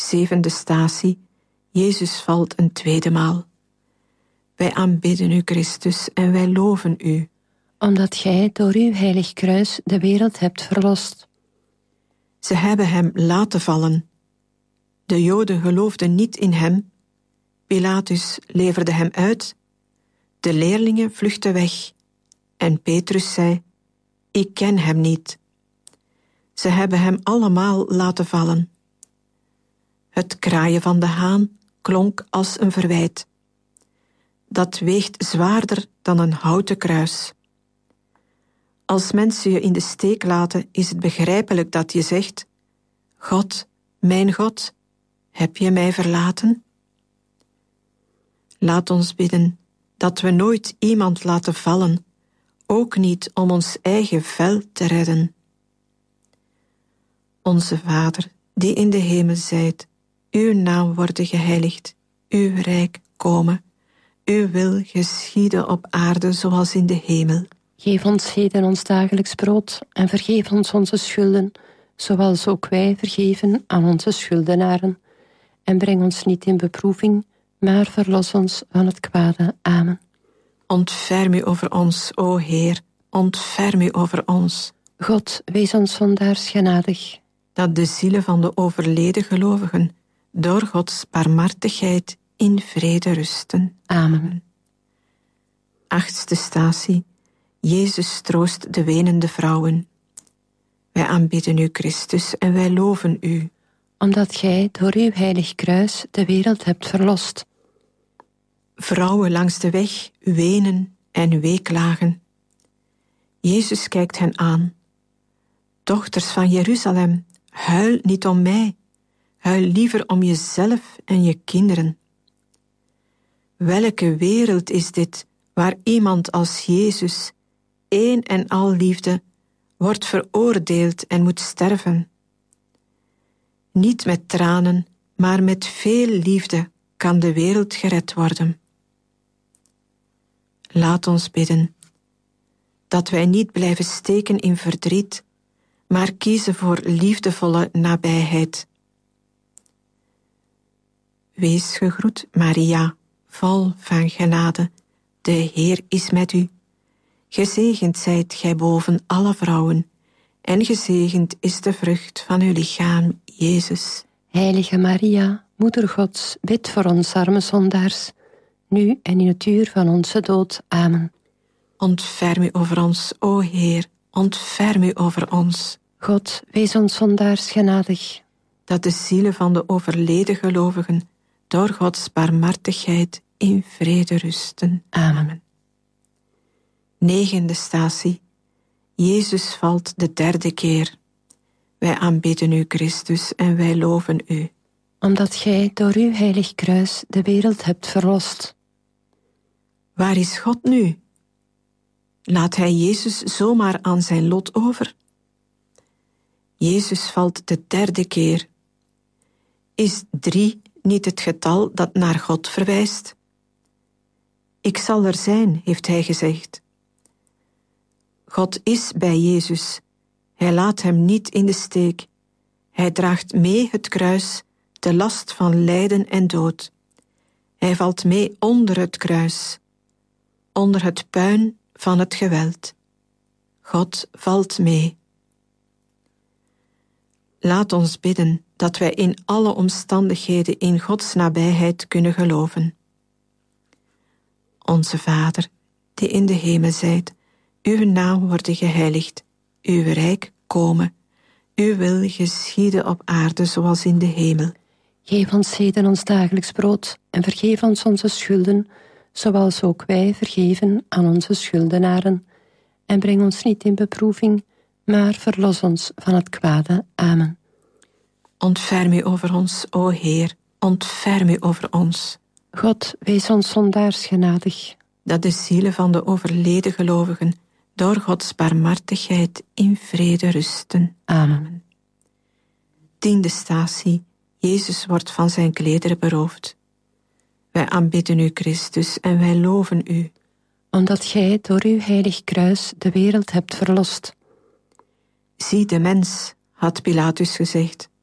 Zevende statie. Jezus valt een tweede maal. Wij aanbidden u, Christus, en wij loven u. Omdat gij door uw heilig kruis de wereld hebt verlost. Ze hebben hem laten vallen. De Joden geloofden niet in hem. Pilatus leverde hem uit. De leerlingen vluchtten weg. En Petrus zei, ik ken hem niet. Ze hebben hem allemaal laten vallen. Het kraaien van de haan klonk als een verwijt. Dat weegt zwaarder dan een houten kruis. Als mensen je in de steek laten, is het begrijpelijk dat je zegt, God, mijn God, heb je mij verlaten? Laat ons bidden dat we nooit iemand laten vallen, ook niet om ons eigen vel te redden. Onze Vader, die in de hemel zijt, uw naam worden geheiligd, uw rijk komen, uw wil geschieden op aarde zoals in de hemel. Geef ons heden ons dagelijks brood en vergeef ons onze schulden, zoals ook wij vergeven aan onze schuldenaren. En breng ons niet in beproeving, maar verlos ons van het kwade. Amen. Ontferm u over ons, o Heer, ontferm u over ons. God, wees ons zondaars genadig. Dat de zielen van de overleden gelovigen door Gods barmhartigheid in vrede rusten. Amen. Achtste statie. Jezus troost de wenende vrouwen. Wij aanbidden u, Christus, en wij loven u. Omdat gij door uw heilig kruis de wereld hebt verlost. Vrouwen langs de weg wenen en weeklagen. Jezus kijkt hen aan. Dochters van Jeruzalem, huil niet om mij. Huil liever om jezelf en je kinderen. Welke wereld is dit, waar iemand als Jezus, één en al liefde, wordt veroordeeld en moet sterven? Niet met tranen, maar met veel liefde kan de wereld gered worden. Laat ons bidden, dat wij niet blijven steken in verdriet, maar kiezen voor liefdevolle nabijheid. Wees gegroet, Maria, vol van genade, de Heer is met u. Gezegend zijt gij boven alle vrouwen, en gezegend is de vrucht van uw lichaam, Jezus. Heilige Maria, Moeder Gods, bid voor ons arme zondaars, nu en in het uur van onze dood. Amen. Ontferm u over ons, o Heer, ontferm u over ons. God, wees ons zondaars genadig. Dat de zielen van de overleden gelovigen door Gods barmhartigheid in vrede rusten. Amen. Negende statie. Jezus valt de derde keer. Wij aanbidden u, Christus, en wij loven u. Omdat gij door uw heilig kruis de wereld hebt verlost. Waar is God nu? Laat hij Jezus zomaar aan zijn lot over? Jezus valt de derde keer. Is 3 niet het getal dat naar God verwijst? Ik zal er zijn, heeft hij gezegd. God is bij Jezus. Hij laat hem niet in de steek. Hij draagt mee het kruis, de last van lijden en dood. Hij valt mee onder het kruis, onder het puin van het geweld. God valt mee. Laat ons bidden dat wij in alle omstandigheden in Gods nabijheid kunnen geloven. Onze Vader, die in de hemel zijt, uw naam worden geheiligd, uw rijk komen, uw wil geschieden op aarde zoals in de hemel. Geef ons heden ons dagelijks brood en vergeef ons onze schulden, zoals ook wij vergeven aan onze schuldenaren. En breng ons niet in beproeving, maar verlos ons van het kwade. Amen. Ontferm u over ons, o Heer, ontferm u over ons. God, wees ons zondaars genadig. Dat de zielen van de overleden gelovigen door Gods barmhartigheid in vrede rusten. Amen. Tiende statie. Jezus wordt van zijn klederen beroofd. Wij aanbidden u, Christus, en wij loven u. Omdat gij door uw heilig kruis de wereld hebt verlost. Zie de mens, had Pilatus gezegd.